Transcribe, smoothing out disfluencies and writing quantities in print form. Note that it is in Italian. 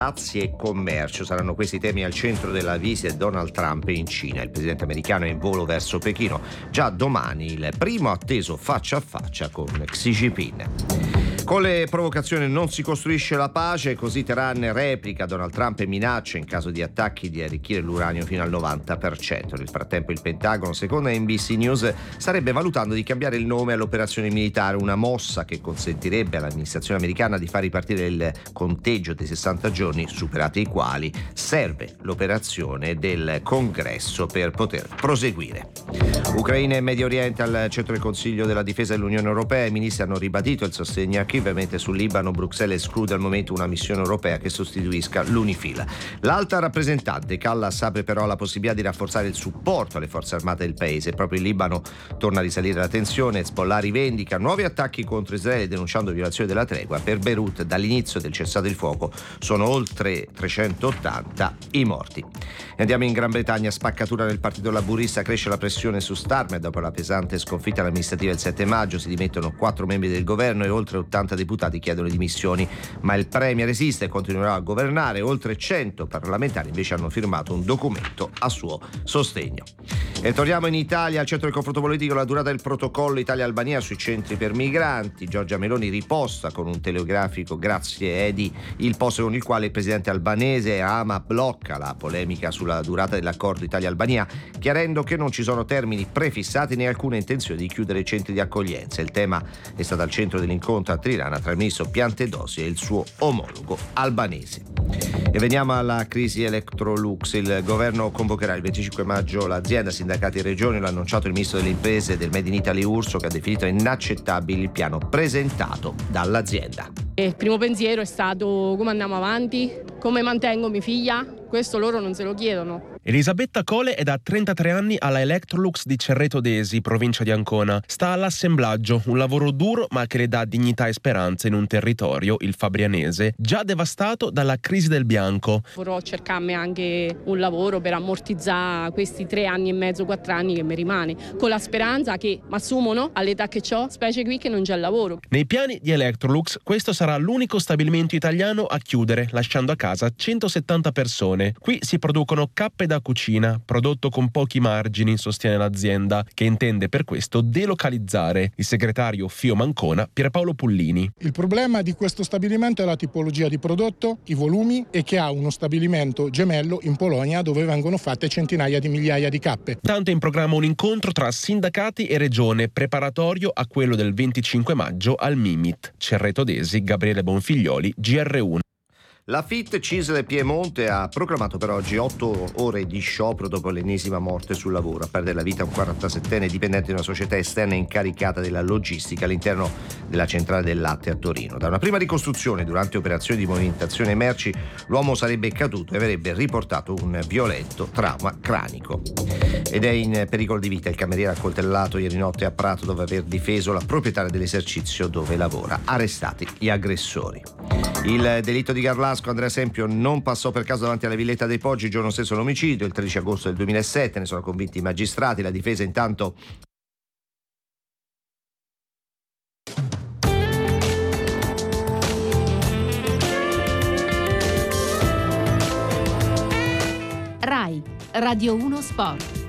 Dazi e commercio saranno questi temi al centro della visita di Donald Trump in Cina. Il presidente americano è in volo verso Pechino. Già domani il primo atteso faccia a faccia con Xi Jinping. Con le provocazioni non si costruisce la pace, così Teheran replica Donald Trump e minaccia in caso di attacchi di arricchire l'uranio fino al 90%. Nel frattempo il Pentagono, secondo NBC News, starebbe valutando di cambiare il nome all'operazione militare, una mossa che consentirebbe all'amministrazione americana di far ripartire il conteggio dei 60 giorni, superati i quali serve l'operazione del Congresso per poter proseguire. Ucraina e Medio Oriente al centro del Consiglio della Difesa dell'Unione Europea. I ministri hanno ribadito il sostegno a Kiev, mentre sul Libano Bruxelles esclude al momento una missione europea che sostituisca l'UNIFIL. L'alta rappresentante Callas apre però la possibilità di rafforzare il supporto alle forze armate del paese. Proprio in Libano torna a risalire la tensione. Hezbollah rivendica nuovi attacchi contro Israele denunciando violazione della tregua. Per Beirut dall'inizio del cessate il fuoco sono oltre 380 i morti. E andiamo in Gran Bretagna. Spaccatura nel partito laburista, cresce la pressione su Starmer dopo la pesante sconfitta amministrativa il 7 maggio. Si dimettono 4 membri del governo e oltre 80 deputati chiedono dimissioni, ma il premier resiste e continuerà a governare. Oltre 100 parlamentari invece hanno firmato un documento a suo sostegno. E torniamo in Italia. Al centro del confronto politico la durata del protocollo Italia-Albania sui centri per migranti. Giorgia Meloni riposta con un telegrafico grazie Edi il posto con il quale il presidente albanese Rama blocca la polemica sulla durata dell'accordo Italia-Albania, chiarendo che non ci sono termini prefissati né alcuna intenzione di chiudere i centri di accoglienza. Il tema è stato al centro dell'incontro a Tirana tra il ministro Piantedosi e il suo omologo albanese. E veniamo alla crisi Electrolux. Il governo convocherà il 25 maggio l'azienda, sindacati e regioni. L'ha annunciato il ministro delle imprese del Made in Italy Urso, che ha definito inaccettabile il piano presentato dall'azienda. Il primo pensiero è stato: come andiamo avanti? Come mantengo mia figlia? Questo loro non se lo chiedono. Elisabetta Cole è da 33 anni alla Electrolux di Cerreto d'Esi, provincia di Ancona. Sta all'assemblaggio, un lavoro duro ma che le dà dignità e speranza in un territorio, il fabrianese, già devastato dalla crisi del bianco. Vorrò cercarmi anche un lavoro per ammortizzare questi 3 anni e mezzo, 4 anni che mi rimane, con la speranza che mi assumono all'età che ho, specie qui che non c'è lavoro. Nei piani di Electrolux questo sarà l'unico stabilimento italiano a chiudere, lasciando a casa 170 persone. Qui si producono cappe da cucina, prodotto con pochi margini, sostiene l'azienda, che intende per questo delocalizzare. Il segretario FIOM Ancona, Pierpaolo Pullini. Il problema di questo stabilimento è la tipologia di prodotto, i volumi, e che ha uno stabilimento gemello in Polonia dove vengono fatte centinaia di migliaia di cappe. Tanto è in programma un incontro tra sindacati e regione, preparatorio a quello del 25 maggio al Mimit. Cerreto d'Esi, Gabriele Bonfiglioli, GR1. La FIT CISL Piemonte ha proclamato per oggi 8 ore di sciopero dopo l'ennesima morte sul lavoro. A perdere la vita un 47enne dipendente di una società esterna incaricata della logistica all'interno della centrale del latte a Torino. Da una prima ricostruzione, durante operazioni di movimentazione merci, l'uomo sarebbe caduto e avrebbe riportato un violento trauma cranico. Ed è in pericolo di vita il cameriere accoltellato ieri notte a Prato dopo aver difeso la proprietaria dell'esercizio dove lavora. Arrestati gli aggressori. Il delitto di Garlasco, Andrea Sempio, non passò per caso davanti alla Villetta dei Poggi il giorno stesso dell'omicidio, il 13 agosto del 2007, ne sono convinti i magistrati. La difesa intanto RAI Radio 1 Sport.